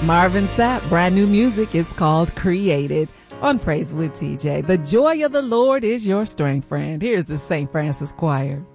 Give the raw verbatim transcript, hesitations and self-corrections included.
Marvin Sapp, brand new music is called Created on Praise with T J. The joy of the Lord is your strength, friend. Here's the Saint Francis Choir.